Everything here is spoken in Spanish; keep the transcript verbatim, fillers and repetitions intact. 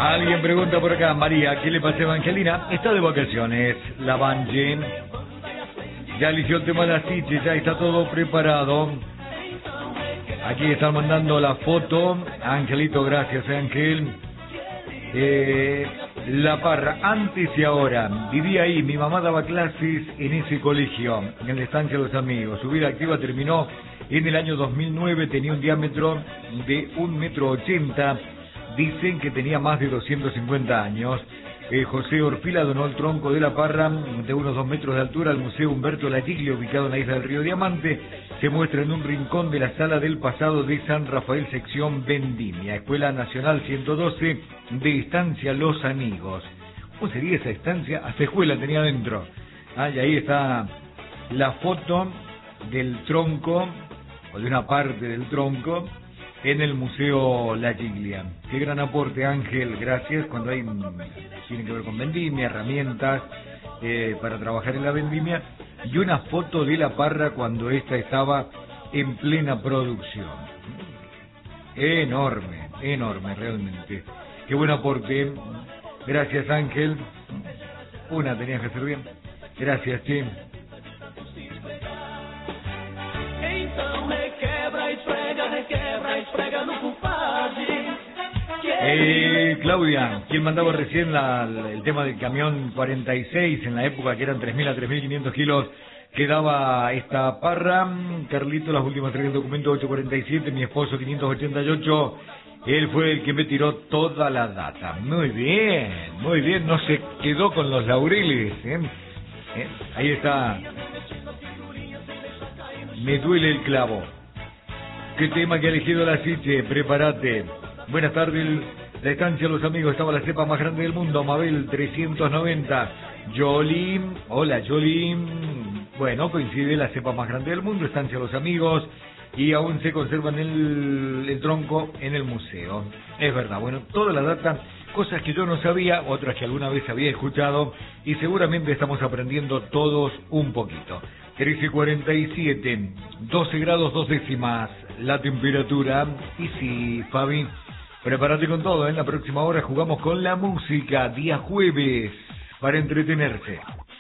Alguien pregunta por acá, María, ¿qué le pasa a Evangelina? Está de vacaciones, la Banji. Ya eligió el tema de las tiches, ya está todo preparado. Aquí están mandando la foto. Angelito, gracias Ángel. Eh, la Parra, antes y ahora. Vivía ahí, mi mamá daba clases en ese colegio, en la estancia de los amigos. Su vida activa terminó en el año dos mil nueve, tenía un diámetro de un metro ochenta. Dicen que tenía más de doscientos cincuenta años. Eh, José Orfila donó el tronco de la Parra de unos dos metros de altura al Museo Humberto Lachiglia, ubicado en la isla del Río Diamante. Se muestra en un rincón de la Sala del Pasado de San Rafael, sección Vendimia, Escuela Nacional ciento doce de Estancia Los Amigos. ¿Cómo sería esa estancia? Hasta escuela tenía dentro. Ah, y ahí está la foto del tronco, o de una parte del tronco, en el Museo Lachiglia. Qué gran aporte, Ángel, gracias. Cuando hay, tiene que ver con vendimia, herramientas eh, para trabajar en la vendimia, y una foto de la Parra cuando esta estaba en plena producción. Enorme, enorme realmente. Qué buen aporte. Gracias, Ángel. Una tenías que hacer bien. Gracias, Tim. Eh, Claudia, quien mandaba recién la, el tema del camión cuarenta y seis, en la época que eran tres mil a tres mil quinientos kilos, que daba esta Parra. Carlito, las últimas tres del documento ocho cuarenta y siete, mi esposo quinientos ochenta y ocho, él fue el que me tiró toda la data. Muy bien, muy bien, no se quedó con los laureles, ¿eh? ¿Eh? Ahí está. Me duele el clavo. ¿Qué tema que ha elegido la Siche? Prepárate. Buenas tardes, la estancia Los Amigos, estaba la cepa más grande del mundo, Mabel trescientos noventa. Jolie, hola Jolie. Bueno, coincide la cepa más grande del mundo, estancia Los Amigos, y aún se conservan el, el tronco en el museo. Es verdad, bueno, toda la data, cosas que yo no sabía, otras que alguna vez había escuchado, y seguramente estamos aprendiendo todos un poquito. trece cuarenta y siete, doce grados dos décimas la temperatura. Y sí, Fabi, prepárate con todo, en la próxima hora jugamos con la música, día jueves, para entretenerse.